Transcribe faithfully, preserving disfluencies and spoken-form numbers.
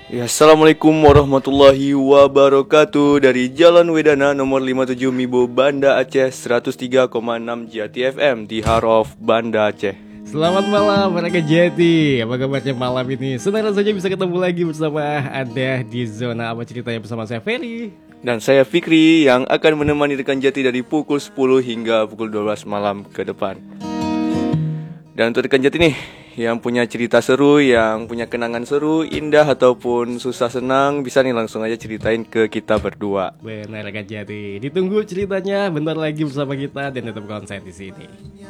Ya, Assalamualaikum warahmatullahi wabarakatuh. Dari Jalan Wedana nomor lima puluh tujuh Mibo Banda Aceh, seratus tiga koma enam Jati F M di Heart of Banda Aceh. Selamat malam para Jati. Apa kabarnya malam ini? Senang saja bisa ketemu lagi bersama Anda di Zona Apa Ceritanya bersama saya Ferry. Dan saya Fikri yang akan menemani rekan Jati dari pukul sepuluh hingga pukul dua belas malam ke depan. Dan untuk rekan Jati nih yang punya cerita seru, yang punya kenangan seru, indah ataupun susah senang, bisa nih langsung aja ceritain ke kita berdua. Benar rekan Jati. Ditunggu ceritanya bentar lagi bersama kita dan tetap konsen di sini.